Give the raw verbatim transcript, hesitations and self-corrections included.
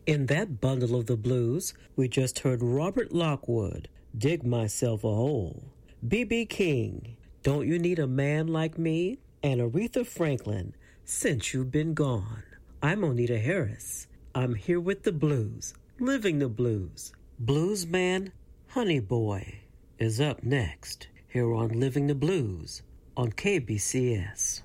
In that bundle of the blues, we just heard Robert Lockwood, Dig Myself a Hole. B B. King, Don't You Need a Man Like Me? And Aretha Franklin, Since You've Been Gone. I'm Onita Harris. I'm here with the blues, living the blues. Bluesman Honey Boy is up next here on Living the Blues on K B C S.